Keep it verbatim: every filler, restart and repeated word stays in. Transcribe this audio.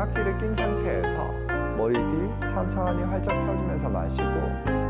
딱지를 낀 상태에서 머리 뒤 천천히 활짝 펴주면서 마시고